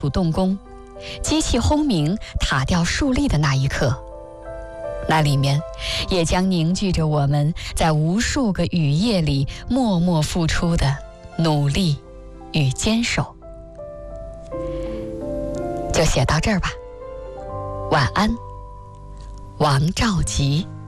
动工，机器轰鸣，塔吊竖立的那一刻，那里面也将凝聚着我们在无数个雨夜里默默付出的努力与坚守。就写到这儿吧，晚安，王兆吉。